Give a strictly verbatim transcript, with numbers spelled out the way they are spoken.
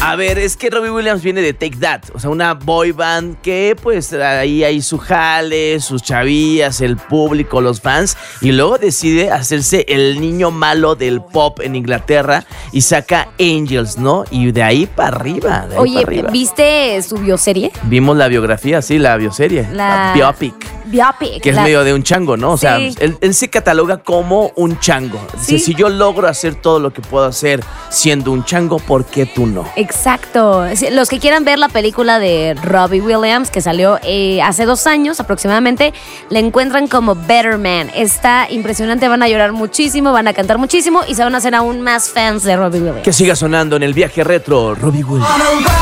A ver, es que Robbie Williams viene de Take That, o sea, una boy band que pues ahí hay su jale, sus chavillas, el público, los fans, y luego decide hacerse el niño malo del pop en Inglaterra y saca Angels, ¿no? Y de ahí para arriba. De ahí Oye, para arriba. ¿viste su bioserie? Vimos la biografía, sí, la bioserie, la, La- biopic. Biopic. Que es la- medio de un chango, ¿no? O sea, Sí. él, él se cataloga como un chango. Dice, Sí. si yo logro hacer todo lo que puedo hacer siendo un chango, ¿por qué tú no? Exacto. Sí, los que quieran ver la película de Robbie Williams, que salió eh, hace dos años aproximadamente, la encuentran como Better Man. Está impresionante, van a llorar muchísimo, van a cantar muchísimo y se van a hacer aún más fans de Robbie Williams. Que siga sonando en el viaje retro, Robbie Williams.